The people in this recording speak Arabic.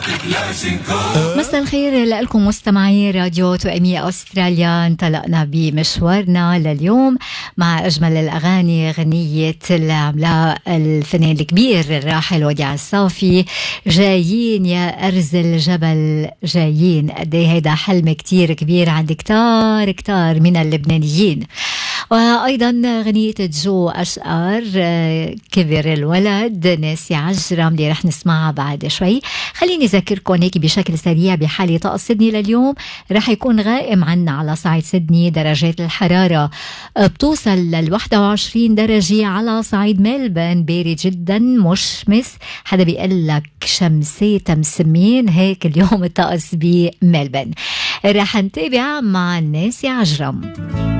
مساء الخير لكم مستمعي راديو توأمية أستراليا. انطلقنا بمشوارنا لليوم مع أجمل الأغاني، غنية العملاء الفنان الكبير الراحل وديع الصافي. جايين يا أرز الجبل جايين، قدي هيدا حلم كتير كبير عند كتار من اللبنانيين. وأيضا غنية جو أشقر، كبر الولد، ناسي عجرم اللي رح نسمعها بعد شوي. خليني أذكركم هيك بشكل سريع بحالة طقس سيدني لليوم. رح يكون غائم عنا على صعيد سيدني، درجات الحرارة بتوصل لل 21 درجة. على صعيد ملبن بارد جدا مشمس، حدا بيقول لك شمسية مسمين هيك اليوم الطقس بملبن. رح نتابع مع ناسي عجرم.